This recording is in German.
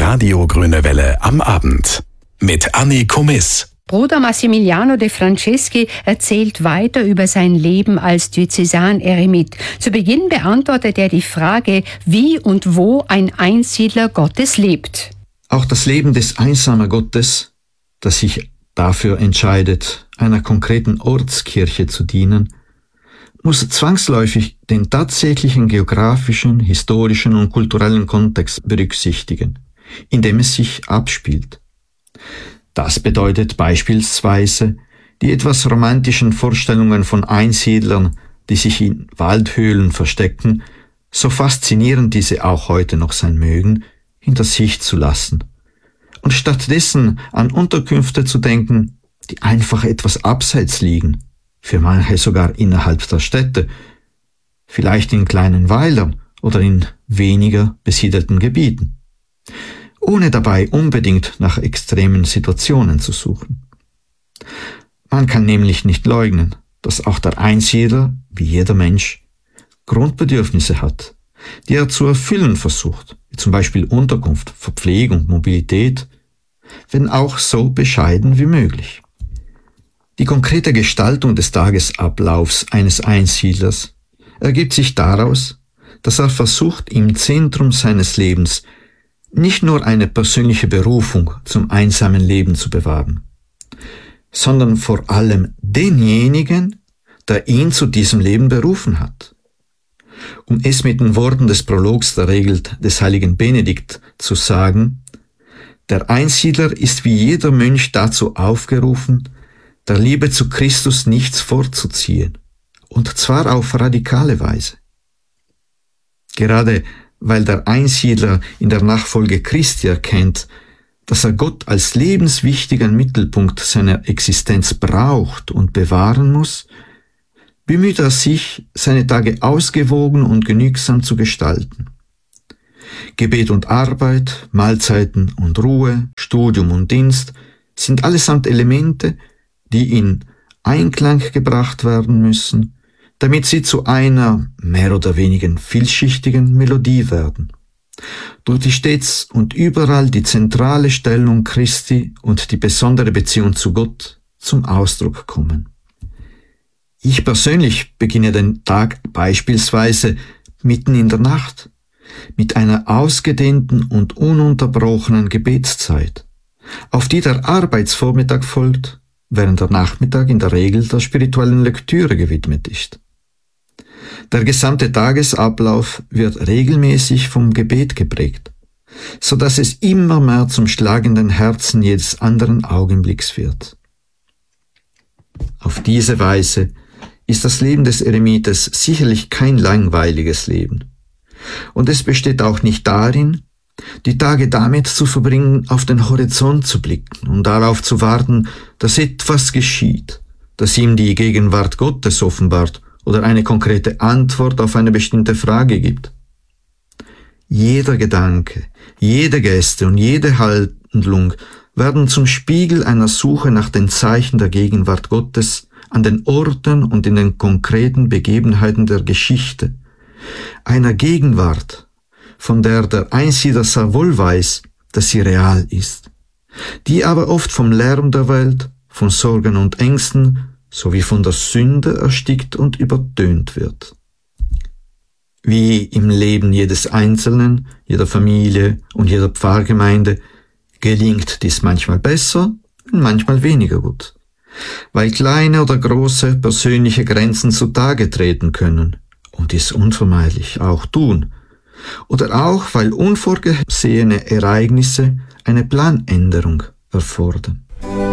Radio Grüne Welle am Abend mit Anni Komiss. Bruder Massimiliano de Franceschi erzählt weiter über sein Leben als Diözesaneremit. Zu Beginn beantwortet er die Frage, wie und wo ein Einsiedler Gottes lebt. Auch das Leben des Einsamer Gottes, das sich dafür entscheidet, einer konkreten Ortskirche zu dienen, muss zwangsläufig den tatsächlichen geografischen, historischen und kulturellen Kontext berücksichtigen, in dem es sich abspielt. Das bedeutet beispielsweise, die etwas romantischen Vorstellungen von Einsiedlern, die sich in Waldhöhlen verstecken, so faszinierend diese auch heute noch sein mögen, hinter sich zu lassen und stattdessen an Unterkünfte zu denken, die einfach etwas abseits liegen, für manche sogar innerhalb der Städte, vielleicht in kleinen Weilern oder in weniger besiedelten Gebieten, ohne dabei unbedingt nach extremen Situationen zu suchen. Man kann nämlich nicht leugnen, dass auch der Einsiedler, wie jeder Mensch, Grundbedürfnisse hat, die er zu erfüllen versucht, wie zum Beispiel Unterkunft, Verpflegung, Mobilität, wenn auch so bescheiden wie möglich. Die konkrete Gestaltung des Tagesablaufs eines Einsiedlers ergibt sich daraus, dass er versucht, im Zentrum seines Lebens nicht nur eine persönliche Berufung zum einsamen Leben zu bewahren, sondern vor allem denjenigen, der ihn zu diesem Leben berufen hat. Um es mit den Worten des Prologs der Regel des heiligen Benedikt zu sagen, der Einsiedler ist wie jeder Mönch dazu aufgerufen, der Liebe zu Christus nichts vorzuziehen, und zwar auf radikale Weise. Gerade weil der Einsiedler in der Nachfolge Christi erkennt, dass er Gott als lebenswichtigen Mittelpunkt seiner Existenz braucht und bewahren muss, bemüht er sich, seine Tage ausgewogen und genügsam zu gestalten. Gebet und Arbeit, Mahlzeiten und Ruhe, Studium und Dienst sind allesamt Elemente, die in Einklang gebracht werden müssen, damit sie zu einer mehr oder weniger vielschichtigen Melodie werden, durch die stets und überall die zentrale Stellung Christi und die besondere Beziehung zu Gott zum Ausdruck kommen. Ich persönlich beginne den Tag beispielsweise mitten in der Nacht mit einer ausgedehnten und ununterbrochenen Gebetszeit, auf die der Arbeitsvormittag folgt, während der Nachmittag in der Regel der spirituellen Lektüre gewidmet ist. Der gesamte Tagesablauf wird regelmäßig vom Gebet geprägt, so dass es immer mehr zum schlagenden Herzen jedes anderen Augenblicks wird. Auf diese Weise ist das Leben des Eremites sicherlich kein langweiliges Leben. Und es besteht auch nicht darin, die Tage damit zu verbringen, auf den Horizont zu blicken und darauf zu warten, dass etwas geschieht, das ihm die Gegenwart Gottes offenbart oder eine konkrete Antwort auf eine bestimmte Frage gibt. Jeder Gedanke, jede Geste und jede Handlung werden zum Spiegel einer Suche nach den Zeichen der Gegenwart Gottes an den Orten und in den konkreten Begebenheiten der Geschichte, einer Gegenwart, von der der Einsiedler sehr wohl weiß, dass sie real ist, die aber oft vom Lärm der Welt, von Sorgen und Ängsten sowie von der Sünde erstickt und übertönt wird. Wie im Leben jedes Einzelnen, jeder Familie und jeder Pfarrgemeinde gelingt dies manchmal besser und manchmal weniger gut, weil kleine oder große persönliche Grenzen zutage treten können und dies unvermeidlich auch tun, oder auch weil unvorgesehene Ereignisse eine Planänderung erfordern.